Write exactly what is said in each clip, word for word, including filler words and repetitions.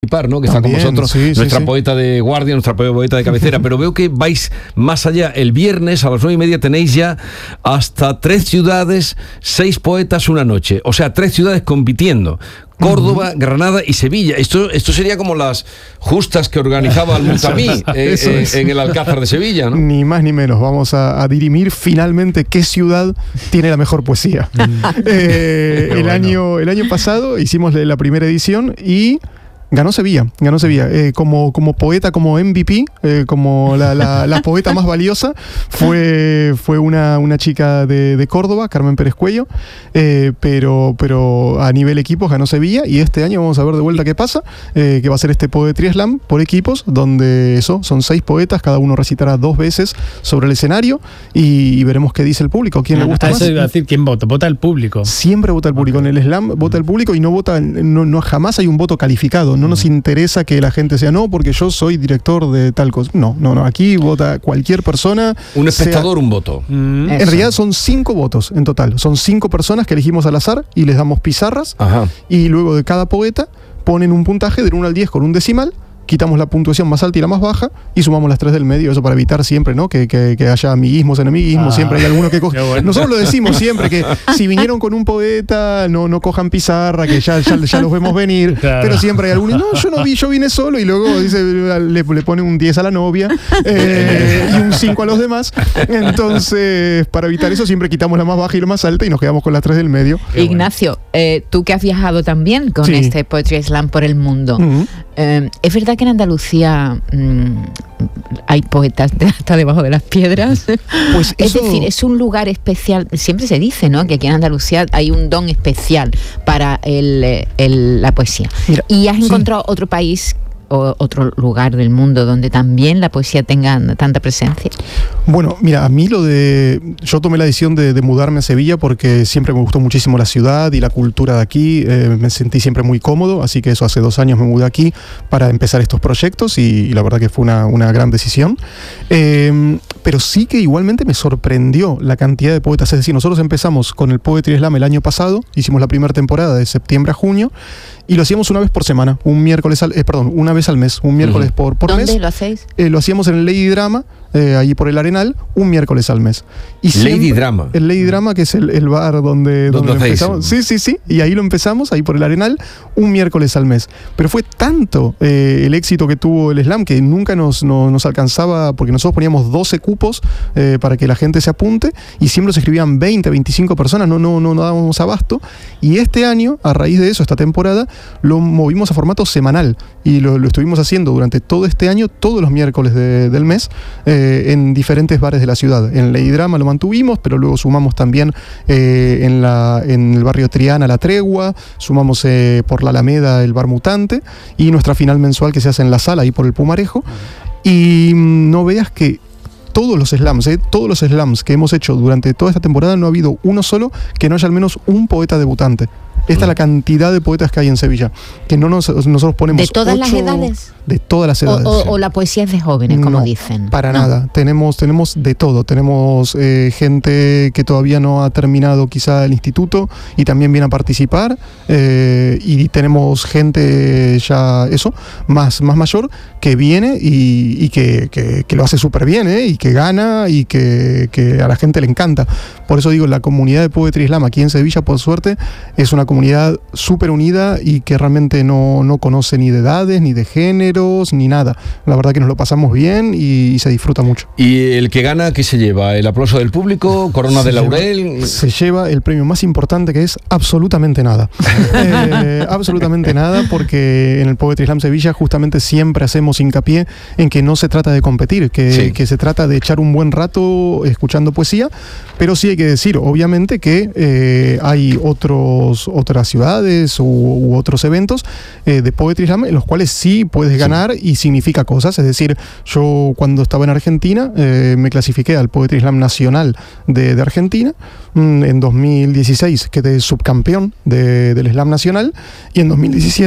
¿no? Que está También, con vosotros, sí, nuestra sí, poeta de guardia, nuestra poeta de cabecera, pero veo que vais más allá. El viernes a las nueve y media tenéis ya hasta tres ciudades, seis poetas una noche, o sea, tres ciudades compitiendo. Córdoba, Granada y Sevilla. Esto, esto sería como las justas que organizaba Al-Muntamí eh, eh, en el Alcázar de Sevilla, ¿no? Ni más ni menos. Vamos a, a dirimir finalmente qué ciudad tiene la mejor poesía. eh, el, bueno. año, el año pasado hicimos la primera edición y ganó Sevilla, ganó Sevilla. Eh, como, como poeta, como M V P, eh, como la, la, la poeta más valiosa, fue, fue una, una chica de, de Córdoba, Carmen Pérez Cuello, eh, pero, pero a nivel equipos ganó Sevilla, y este año vamos a ver de vuelta qué pasa, eh, que va a ser este Poetry Slam por equipos, donde eso, son seis poetas, cada uno recitará dos veces sobre el escenario, y, y veremos qué dice el público, quién ah, le gusta eso más. Iba a decir, ¿quién vota? Vota el público. Siempre vota el público. En el slam vota el público y no vota, no, no jamás hay un voto calificado. No nos interesa que la gente sea, no, porque yo soy director de tal cosa. No, no, no. Aquí vota cualquier persona. Un espectador, sea, un voto. Mm, en realidad son cinco votos en total. Son cinco personas que elegimos al azar y les damos pizarras. Ajá. Y luego de cada poeta ponen un puntaje del uno al diez con un decimal. Quitamos la puntuación más alta y la más baja y sumamos las tres del medio, eso para evitar siempre, ¿no? Que, que, que haya amiguismos, enemiguismos, ah, siempre hay alguno que coja. Bueno. Nosotros lo decimos siempre, que si vinieron con un poeta, no, no cojan pizarra, que ya, ya, ya los vemos venir, claro. Pero siempre hay alguno, no, yo no vi, yo vine solo, y luego dice, le, le pone un diez a la novia eh, y un cinco a los demás. Entonces, para evitar eso, siempre quitamos la más baja y la más alta y nos quedamos con las tres del medio. Ignacio, eh, tú que has viajado también con sí. este Poetry Slam por el mundo, uh-huh. eh, ¿es verdad que en Andalucía mmm, hay poetas de, hasta debajo de las piedras? Pues es eso... decir, es un lugar especial. Siempre se dice, ¿no?, que aquí en Andalucía hay un don especial para el, el, la poesía. Mira, ¿y has encontrado sí. otro país o otro lugar del mundo donde también la poesía tenga tanta presencia? Bueno, mira, a mí lo de... Yo tomé la decisión de, de mudarme a Sevilla porque siempre me gustó muchísimo la ciudad y la cultura de aquí, eh, me sentí siempre muy cómodo, así que eso, hace dos años me mudé aquí para empezar estos proyectos y, y la verdad que fue una, una gran decisión. Eh, pero sí que igualmente me sorprendió la cantidad de poetas, es decir, nosotros empezamos con el Poetry Slam el año pasado, hicimos la primera temporada de septiembre a junio, y lo hacíamos una vez por semana, un miércoles al, eh, perdón, una vez al mes, un miércoles uh-huh. por, por ¿Dónde mes. ¿Dónde lo hacéis? Eh, lo hacíamos en el Lady Drama, eh, allí por el Arenal, un miércoles al mes. Y Lady siempre, Drama. El Lady Drama, que es el, el bar donde, donde lo empezamos. Sí, sí, sí. Y ahí lo empezamos, ahí por el Arenal, un miércoles al mes. Pero fue tanto eh, el éxito que tuvo el slam que nunca nos, no, nos alcanzaba, porque nosotros poníamos doce cupos eh, para que la gente se apunte, y siempre se escribían veinte, veinticinco personas, no, no, no, no dábamos abasto. Y este año, a raíz de eso, esta temporada, lo movimos a formato semanal y lo, lo estuvimos haciendo durante todo este año, todos los miércoles de, del mes, eh, en diferentes bares de la ciudad. En Lady Drama lo mantuvimos, pero luego sumamos también eh, en, la, en el barrio Triana La Tregua, sumamos eh, por la Alameda el Bar Mutante, y nuestra final mensual que se hace en la Sala, ahí por el Pumarejo. Y no veas que todos los slams, eh, todos los slams que hemos hecho durante toda esta temporada, no ha habido uno solo que no haya al menos un poeta debutante. Esta es la cantidad de poetas que hay en Sevilla, que no nos, nosotros ponemos ¿de todas ocho, las edades? De todas las edades. O, o, o la poesía es de jóvenes, como no, dicen. Para no. nada. Tenemos, tenemos de todo. Tenemos eh, gente que todavía no ha terminado quizá el instituto y también viene a participar. Eh, y tenemos gente ya, eso, más, más mayor, que viene y, y que, que, que lo hace súper bien, ¿eh? Y que gana y que, que a la gente le encanta. Por eso digo, la comunidad de Poetry Slam aquí en Sevilla, por suerte, es una comunidad súper unida y que realmente no, no conoce ni de edades, ni de géneros, ni nada. La verdad que nos lo pasamos bien y, y se disfruta mucho. ¿Y el que gana qué se lleva? ¿El aplauso del público? ¿Corona se de laurel? Lleva, se lleva el premio más importante, que es absolutamente nada. eh, absolutamente nada, porque en el Poetry Slam Sevilla justamente siempre hacemos hincapié en que no se trata de competir, que, sí. que se trata de echar un buen rato escuchando poesía, pero sí hay que decir, obviamente, que eh, hay otros, otras ciudades u, u otros eventos eh, de Poetry Slam en los cuales sí puedes ganar, sí. y significa cosas. Es decir, yo cuando estaba en Argentina eh, me clasifiqué al Poetry Slam Nacional de, de Argentina. Mm, en dos mil dieciséis quedé subcampeón de, del Slam Nacional, y en dos mil diecisiete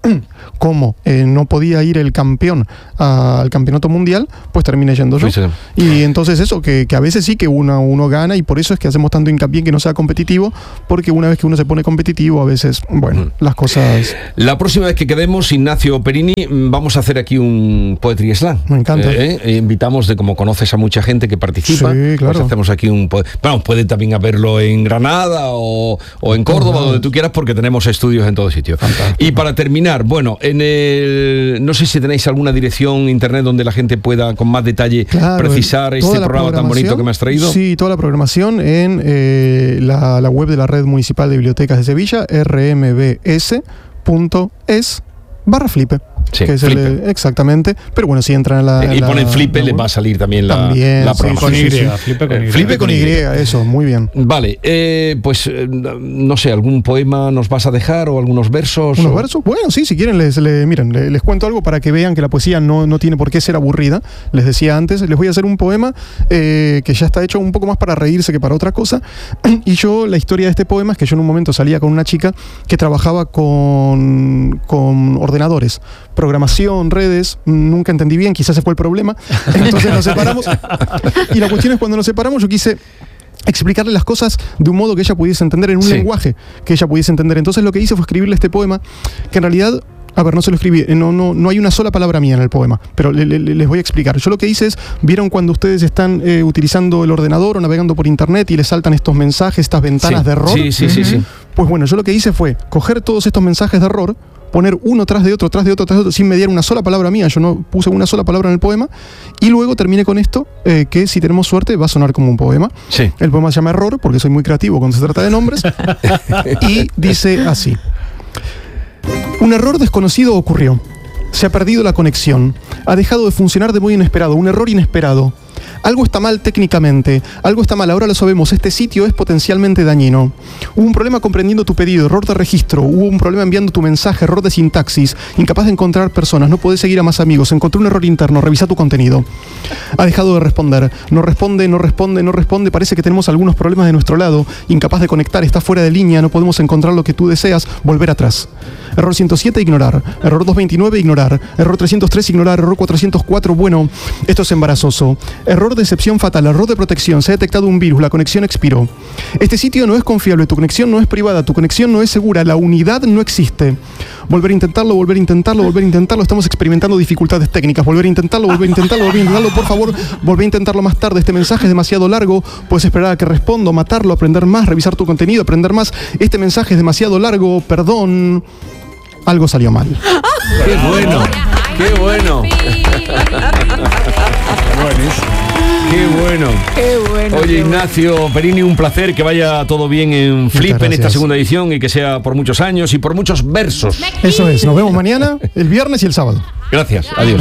como eh, no podía ir el campeón a, al campeonato mundial, pues terminé yendo yo. Sí, sí. Y entonces eso, que, que a veces sí que uno, uno gana, y por eso es que hacemos tanto hincapié en que no sea competitivo, porque una vez que uno se pone competitivo, a veces, bueno, mm. las cosas... La próxima vez que quedemos, Ignacio Perini, vamos a hacer aquí un Poetry Slam. Me encanta. Eh, eh, invitamos, de como conoces a mucha gente que participa, sí, claro. Pues hacemos aquí un... Bueno, puede también haberlo en Granada o, o en Córdoba, oh, donde tú quieras, porque tenemos estudios en todo sitio. Fantástico. Y para terminar, bueno, en el, no sé si tenéis alguna dirección internet donde la gente pueda con más detalle claro, precisar este programa tan bonito que me has traído. Sí, toda la programación en eh, la, la web de la Red Municipal de Bibliotecas de Sevilla, r m b s punto es barra flipe. Sí, que es Flipe. El, exactamente, pero bueno, si entran en la... Y en ponen la, Flipe, la les va a salir también la, también, la sí, programación. Con Y, sí, sí. Flipe con Y. Flipe con Y, eso, muy bien. Vale, eh, pues eh, no sé, ¿algún poema nos vas a dejar o algunos versos? ¿Unos o... versos? Bueno, sí, si quieren, les, les, miren, les, les cuento algo para que vean que la poesía no, no tiene por qué ser aburrida. Les decía antes, les voy a hacer un poema eh, que ya está hecho un poco más para reírse que para otra cosa. Y yo, la historia de este poema es que yo en un momento salía con una chica que trabajaba con, con ordenadores, programación, redes, nunca entendí bien, quizás ese fue el problema. Entonces nos separamos. Y la cuestión es, cuando nos separamos, yo quise explicarle las cosas de un modo que ella pudiese entender, en un sí. lenguaje que ella pudiese entender. Entonces lo que hice fue escribirle este poema, que en realidad, a ver, no se lo escribí, no, no, no hay una sola palabra mía en el poema, pero le, le, les voy a explicar. Yo lo que hice es, ¿vieron cuando ustedes están eh, utilizando el ordenador o navegando por internet y les saltan estos mensajes, estas ventanas sí. de error? Sí, sí, uh-huh. sí, sí. Pues bueno, yo lo que hice fue coger todos estos mensajes de error, poner uno tras de otro, tras de otro, tras de otro, sin mediar una sola palabra mía. Yo no puse una sola palabra en el poema. Y luego terminé con esto, eh, que si tenemos suerte va a sonar como un poema. Sí. El poema se llama Error, porque soy muy creativo cuando se trata de nombres. Y dice así. Un error desconocido ocurrió. Se ha perdido la conexión. Ha dejado de funcionar de modo inesperado. Un error inesperado. Algo está mal técnicamente, algo está mal, ahora lo sabemos, este sitio es potencialmente dañino. Hubo un problema comprendiendo tu pedido, error de registro, hubo un problema enviando tu mensaje, error de sintaxis, incapaz de encontrar personas, no podés seguir a más amigos, encontré un error interno, revisa tu contenido. Ha dejado de responder, no responde, no responde, no responde, parece que tenemos algunos problemas de nuestro lado, incapaz de conectar, está fuera de línea, no podemos encontrar lo que tú deseas, volver atrás. Error ciento siete, ignorar. Error doscientos veintinueve, ignorar. Error trescientos tres, ignorar. Error cuatrocientos cuatro, bueno, esto es embarazoso. Error de excepción fatal. Error de protección. Se ha detectado un virus. La conexión expiró. Este sitio no es confiable. Tu conexión no es privada. Tu conexión no es segura. La unidad no existe. Volver a intentarlo, volver a intentarlo, volver a intentarlo. Estamos experimentando dificultades técnicas. Volver a intentarlo, volver a intentarlo, volver a intentarlo. Por favor, volver a intentarlo más tarde. Este mensaje es demasiado largo. Puedes esperar a que respondo, matarlo, aprender más, revisar tu contenido, aprender más. Este mensaje es demasiado largo. Perdón. Algo salió mal. ¡Qué bueno! ¡Qué bueno! ¡Qué bueno! ¡Qué bueno! Oye, Ignacio Perini, un placer, que vaya todo bien en Flip en esta segunda edición y que sea por muchos años y por muchos versos. Eso es, nos vemos mañana, el viernes y el sábado. Gracias, adiós.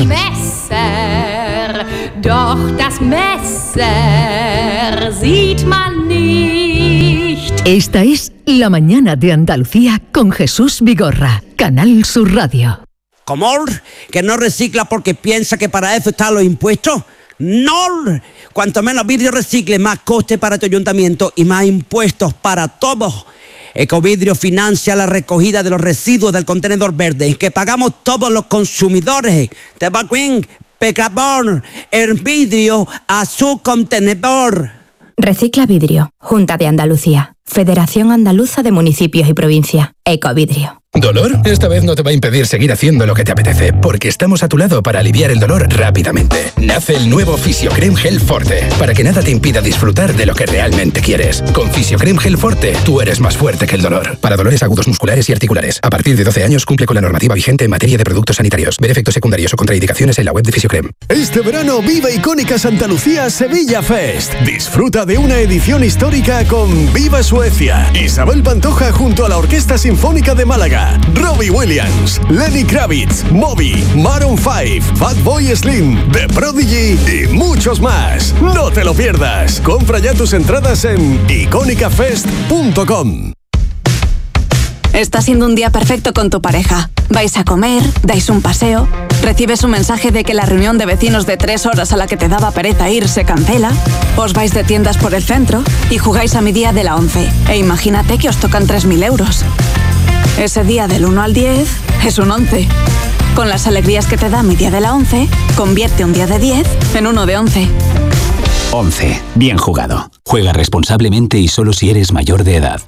Doch das Messer sieht man nicht. Esta es La Mañana de Andalucía con Jesús Vigorra, Canal Sur Radio. ¿Cómo? ¿Que no recicla porque piensa que para eso están los impuestos? ¡No! Cuanto menos vidrio recicle, más coste para tu ayuntamiento y más impuestos para todos. Ecovidrio financia la recogida de los residuos del contenedor verde que pagamos todos los consumidores. Te va Queen, Pecabor, el vidrio a su contenedor. Recicla Vidrio, Junta de Andalucía, Federación Andaluza de Municipios y Provincia, Ecovidrio. ¿Dolor? Esta vez no te va a impedir seguir haciendo lo que te apetece, porque estamos a tu lado para aliviar el dolor rápidamente. Nace el nuevo Fisiocrem Gel Forte, para que nada te impida disfrutar de lo que realmente quieres. Con Fisiocrem Gel Forte, tú eres más fuerte que el dolor. Para dolores agudos musculares y articulares. A partir de doce años cumple con la normativa vigente en materia de productos sanitarios. Ver efectos secundarios o contraindicaciones en la web de Fisiocrem. Este verano vive Icónica Santa Lucía Sevilla Fest. Disfruta de una edición histórica con Viva Suecia, Isabel Pantoja junto a la Orquesta Sinfónica de Málaga, Robbie Williams, Lenny Kravitz, Moby, Maroon cinco, Fatboy Slim, The Prodigy y muchos más. No te lo pierdas. Compra ya tus entradas en icónica fest punto com. Está siendo un día perfecto con tu pareja. Vais a comer, dais un paseo, recibes un mensaje de que la reunión de vecinos de tres horas a la que te daba pereza ir se cancela, os vais de tiendas por el centro y jugáis a mi día de la once. E imagínate que os tocan tres mil euros. Ese día del uno al diez es un once. Con las alegrías que te da mi día de la once, convierte un día de diez en uno de once. once. Bien jugado. Juega responsablemente y solo si eres mayor de edad.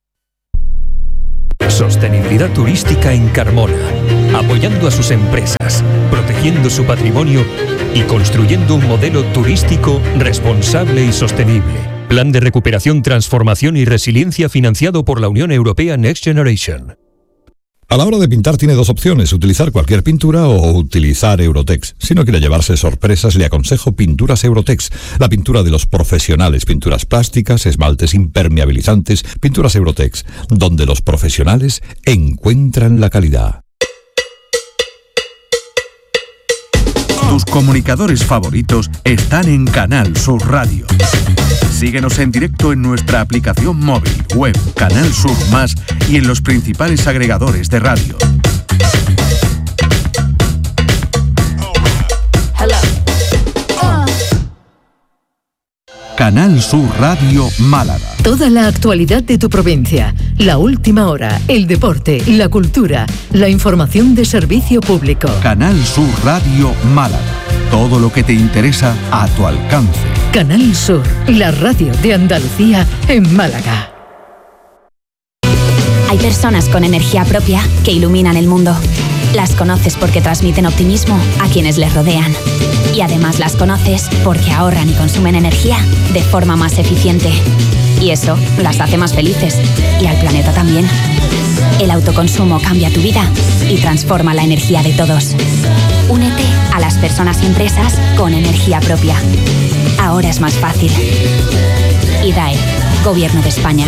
Sostenibilidad turística en Carmona, apoyando a sus empresas, protegiendo su patrimonio y construyendo un modelo turístico responsable y sostenible. Plan de recuperación, transformación y resiliencia financiado por la Unión Europea Next Generation. A la hora de pintar tiene dos opciones, utilizar cualquier pintura o utilizar Eurotex. Si no quiere llevarse sorpresas, le aconsejo Pinturas Eurotex, la pintura de los profesionales, pinturas plásticas, esmaltes impermeabilizantes, Pinturas Eurotex, donde los profesionales encuentran la calidad. Tus comunicadores favoritos están en Canal Sur Radio. Síguenos en directo en nuestra aplicación móvil, web, Canal Sur Más y en los principales agregadores de radio. Canal Sur Radio Málaga. Toda la actualidad de tu provincia, la última hora, el deporte, la cultura, la información de servicio público. Canal Sur Radio Málaga. Todo lo que te interesa a tu alcance. Canal Sur, la radio de Andalucía en Málaga. Hay personas con energía propia que iluminan el mundo. Las conoces porque transmiten optimismo a quienes les rodean. Y además las conoces porque ahorran y consumen energía de forma más eficiente. Y eso las hace más felices. Y al planeta también. El autoconsumo cambia tu vida y transforma la energía de todos. Únete a las personas y empresas con energía propia. Ahora es más fácil. I D A E, Gobierno de España.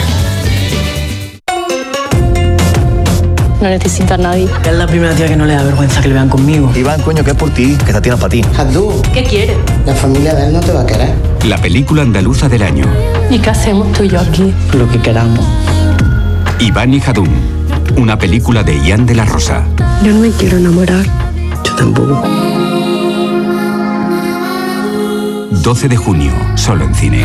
No necesita a nadie. Es la primera tía que no le da vergüenza que le vean conmigo. Iván, coño, que es por ti, que esta tía es para ti. Jadú, ¿qué quiere? La familia de él no te va a querer. La película andaluza del año. ¿Y qué hacemos tú y yo aquí? Lo que queramos. Iván y Jadún, una película de Ian de la Rosa. Yo no me quiero enamorar. Yo tampoco. doce de junio, solo en cines.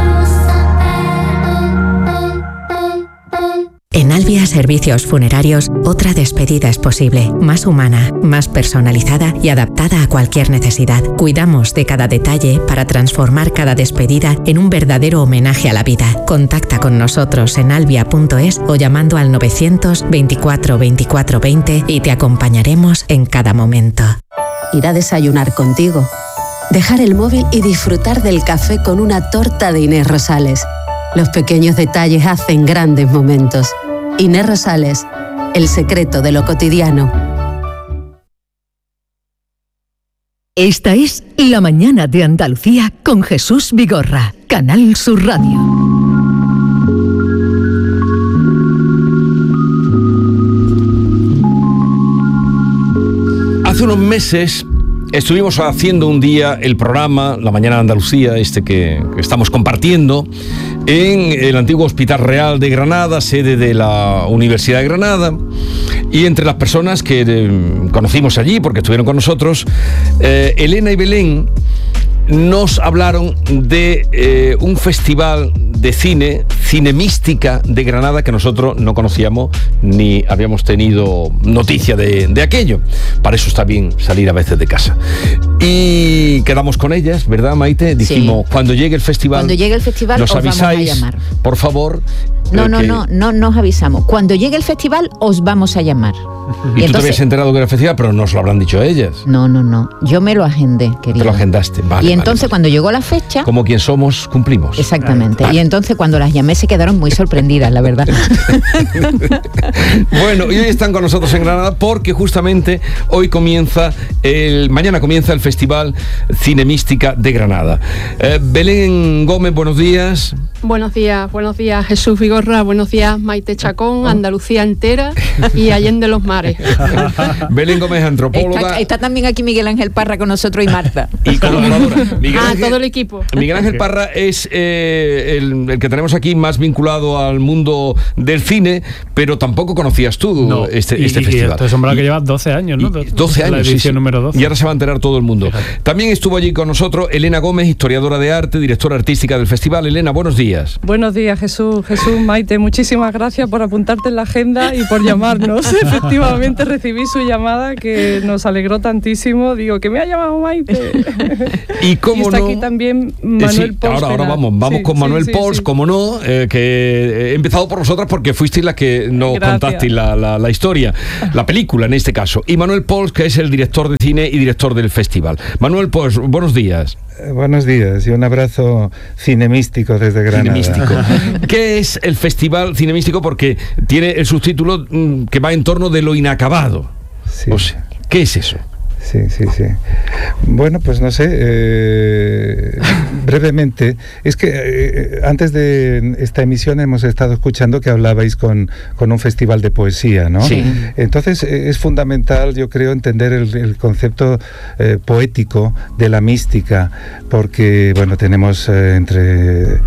En Albia Servicios Funerarios, otra despedida es posible, más humana, más personalizada y adaptada a cualquier necesidad. Cuidamos de cada detalle para transformar cada despedida en un verdadero homenaje a la vida. Contacta con nosotros en albia punto es o llamando al novecientos veinticuatro veinticuatro veinte y te acompañaremos en cada momento. Ir a desayunar contigo, dejar el móvil y disfrutar del café con una torta de Inés Rosales. Los pequeños detalles hacen grandes momentos. Inés Rosales, el secreto de lo cotidiano. Esta es La Mañana de Andalucía con Jesús Vigorra, Canal Sur Radio. Hace unos meses estuvimos haciendo un día el programa La Mañana de Andalucía, este que, que estamos compartiendo, en el antiguo Hospital Real de Granada, sede de la Universidad de Granada. Y entre las personas que eh, conocimos allí, porque estuvieron con nosotros, eh, Elena y Belén nos hablaron de eh, un festival de cine, Cinemística de Granada, que nosotros no conocíamos ni habíamos tenido noticia de, de aquello. Para eso está bien salir a veces de casa. Y quedamos con ellas, ¿verdad, Maite? Dijimos, sí. cuando llegue el festival, cuando llegue el festival nos os avisáis, vamos a llamar. Por favor. No, eh, no, que... no, no nos avisamos. Cuando llegue el festival os vamos a llamar. Y, y entonces, tú te habías enterado que era el festival, pero no os lo habrán dicho ellas. No, no, no. Yo me lo agendé, querido. Te lo agendaste, vale. Y entonces vale, vale. cuando llegó la fecha... Como quien somos, cumplimos. Exactamente. Vale. Y entonces cuando las llamé se quedaron muy sorprendidas, la verdad. Bueno, y hoy están con nosotros en Granada porque justamente hoy comienza, el mañana comienza el Festival Cinemística de Granada. Eh, Belén Gómez, buenos días. Buenos días, buenos días Jesús Vigorra, buenos días Maite Chacón, Andalucía entera y Allende los Mares. Belén Gómez, antropóloga. Está, está también aquí Miguel Ángel Parra con nosotros y Marta. Y colaboradora. Miguel ah, Ángel, todo el equipo. Miguel Ángel Parra es eh, el, el que tenemos aquí más vinculado al mundo del cine, pero tampoco conocías tú no. este, y, este y festival. Esto es un que lleva doce años, ¿no? doce años, la edición sí, sí. número doce. Y ahora se va a enterar todo el mundo. Fíjate. También estuvo allí con nosotros Elena Gómez, historiadora de arte, directora artística del festival. Elena, buenos días. Buenos días, Jesús. Jesús, Maite, muchísimas gracias por apuntarte en la agenda y por llamarnos. Efectivamente recibí su llamada que nos alegró tantísimo. Digo, que me ha llamado Maite. Y cómo y está no, aquí también Manuel sí, Pols. Ahora, ahora vamos, vamos sí, con Manuel sí, Pols, sí, sí. como no, eh, que he empezado por vosotras porque fuisteis la que nos Gracias. contasteis la, la, la historia, la película en este caso. Y Manuel Pols, que es el director de cine y director del festival. Manuel Pols, buenos días. Eh, buenos días y un abrazo cinemístico desde Granada. Cinemístico. ¿Qué es el Festival Cinemístico? Porque tiene el subtítulo mm, que va en torno de lo inacabado. Sí. O sea, ¿qué es eso? Sí, sí, sí. Bueno, pues no sé, eh, brevemente, es que eh, antes de esta emisión hemos estado escuchando que hablabais con, con un festival de poesía, ¿no? Sí. Entonces eh, es fundamental, yo creo, entender el, el concepto eh, poético de la mística, porque, bueno, tenemos eh, entre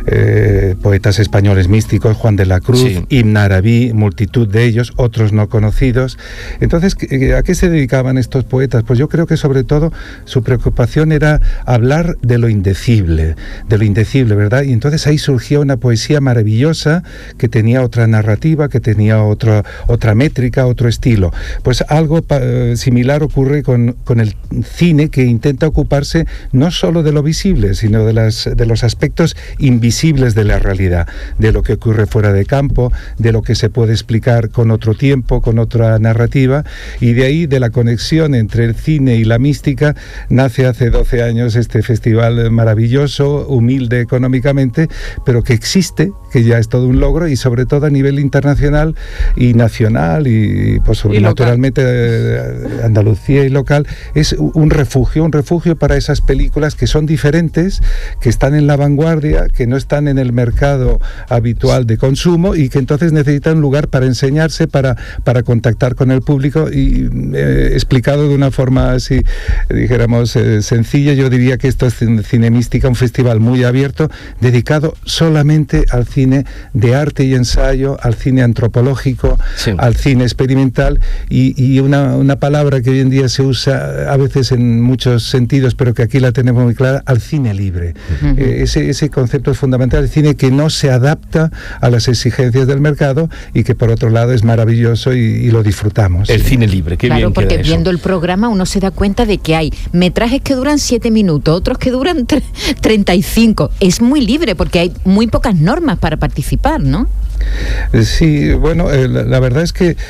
eh, poetas españoles místicos, Juan de la Cruz, sí. Ibn Arabi, multitud de ellos, otros no conocidos. Entonces, ¿a qué se dedicaban estos poetas? Pues yo creo que sobre todo su preocupación era hablar de lo indecible, de lo indecible, ¿verdad? Y entonces ahí surgía una poesía maravillosa que tenía otra narrativa, que tenía otra, otra métrica, otro estilo. Pues algo pa- similar ocurre con, con el cine, que intenta ocuparse no solo de lo visible, sino de, las, de los aspectos invisibles de la realidad, de lo que ocurre fuera de campo, de lo que se puede explicar con otro tiempo, con otra narrativa, y de ahí, de la conexión entre el cine y la mística, nace hace doce años este festival maravilloso, humilde económicamente, pero que existe, que ya es todo un logro, y sobre todo a nivel internacional y nacional y pues y naturalmente eh, Andalucía y local, es un refugio, un refugio para esas películas que son diferentes, que están en la vanguardia, que no están en el mercado habitual de consumo y que entonces necesitan un lugar para enseñarse, para, para contactar con el público y eh, explicado de una forma así, dijéramos, eh, sencilla. Yo diría que esto es Cinemística, un festival muy abierto, dedicado solamente al cine de arte y ensayo, al cine antropológico, sí. al cine experimental y, y una, una palabra que hoy en día se usa a veces en muchos sentidos, pero que aquí la tenemos muy clara, al cine libre. Uh-huh. Eh, ese, ese concepto es fundamental, el cine que no se adapta a las exigencias del mercado y que por otro lado es maravilloso y, y lo disfrutamos. El cine libre, qué claro, bien porque queda eso. Viendo el programa uno se da cuenta de que hay metrajes que duran siete minutos, otros que duran tre- treinta y cinco. Es muy libre porque hay muy pocas normas para participar, ¿no? Sí, bueno, eh, la, la verdad es que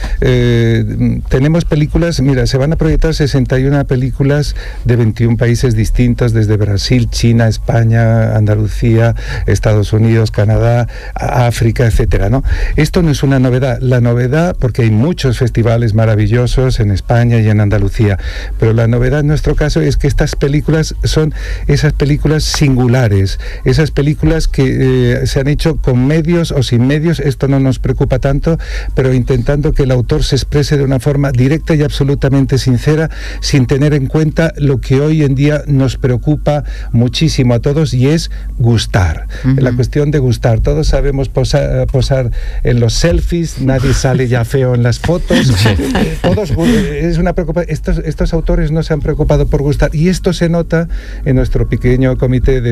eh, tenemos películas, mira, se van a proyectar sesenta y una películas de veintiún países distintos, desde Brasil, China, España, Andalucía, Estados Unidos, Canadá, África, etcétera, ¿no? Esto no es una novedad, la novedad, porque hay muchos festivales maravillosos en España y en Andalucía, pero la novedad en nuestro caso es que estas películas son esas películas singulares, esas películas que eh, se han hecho con medios o sin medios. Esto no nos preocupa tanto, pero intentando que el autor se exprese de una forma directa y absolutamente sincera, sin tener en cuenta lo que hoy en día nos preocupa muchísimo a todos, y es gustar. Uh-huh. La cuestión de gustar. Todos sabemos posar, posar en los selfies, nadie sale ya feo en las fotos. Sí. Todos, es una preocupación. Estos, estos autores no se han preocupado por gustar, y esto se nota en nuestro pequeño comité de